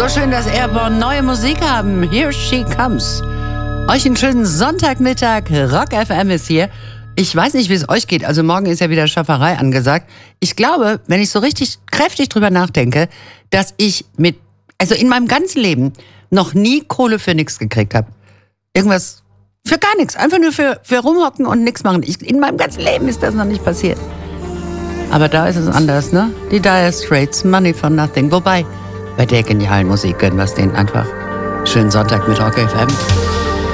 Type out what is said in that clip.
So schön, dass Airborne neue Musik haben. Here she comes. Euch einen schönen Sonntagmittag. Rock FM ist hier. Ich weiß nicht, wie es euch geht. Also morgen ist ja wieder Schafferei angesagt. Ich glaube, wenn ich so richtig kräftig drüber nachdenke, dass ich in meinem ganzen Leben noch nie Kohle für nichts gekriegt habe. Irgendwas für gar nichts. Einfach nur für rumhocken und nichts machen. In meinem ganzen Leben ist das noch nicht passiert. Aber da ist es anders, ne? Die Dire Straits, Money for Nothing. Wobei, bei der genialen Musik gönnen wir es denen einfach. Schönen Sonntag mit Rock FM.